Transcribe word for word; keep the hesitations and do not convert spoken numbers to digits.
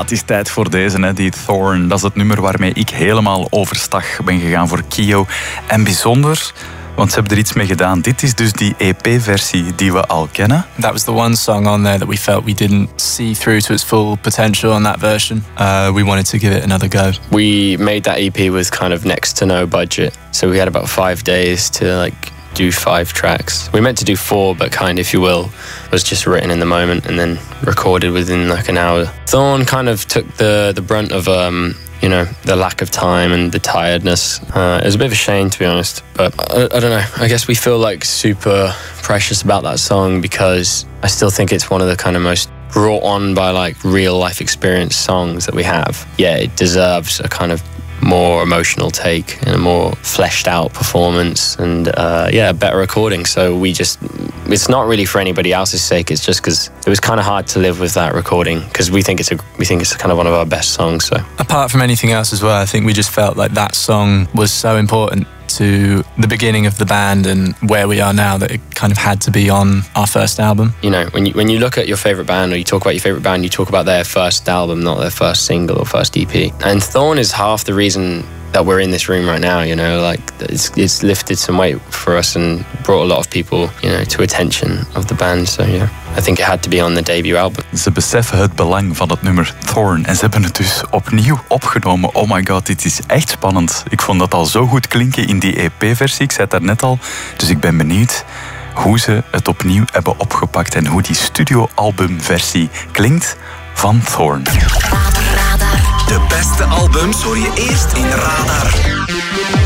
het is tijd voor deze, hè, die Thorn. Dat is het nummer waarmee ik helemaal overstag ben gegaan voor Kio. En bijzonder, want ze hebben er iets mee gedaan. Dit is dus die E P-versie die we al kennen. That was the one song on there that we felt we didn't see through to its full potential on that version. Uh, we wanted to give it another go. We made that E P with kind of next to no budget. So we had about five days to like do five tracks. We meant to do four, but kind, if you will, was just written in the moment and then recorded within like an hour. Thorn kind of took the the brunt of um, you know, the lack of time and the tiredness. Uh, it was a bit of a shame, to be honest. But I, I don't know. I guess we feel like super precious about that song because I still think it's one of the kind of most brought on by like real life experience songs that we have. Yeah, it deserves a kind of more emotional take and a more fleshed out performance and uh, yeah, a better recording. So we just, it's not really for anybody else's sake. It's just because it was kind of hard to live with that recording because we think it's a we think it's kind of one of our best songs. So apart from anything else as well, I think we just felt like that song was so important to the beginning of the band and where we are now that it kind of had to be on our first album. You know, when you when you look at your favorite band or you talk about your favorite band, you talk about their first album, not their first single or first E P. And Thorn is half the reason that we're in this room right now, you know, like it's, it's lifted some weight for us and brought a lot of people, you know, to attention of the band. So yeah, I think it had to be on the debut album. Ze beseffen het belang van het nummer Thorn en ze hebben het dus opnieuw opgenomen. Oh my god, dit is echt spannend. Ik vond dat al zo goed klinken in die E P-versie, ik zei het daarnet al. Dus ik ben benieuwd hoe ze het opnieuw hebben opgepakt en hoe die studioalbumversie klinkt van Thorn. De beste albums hoor je eerst in Radar.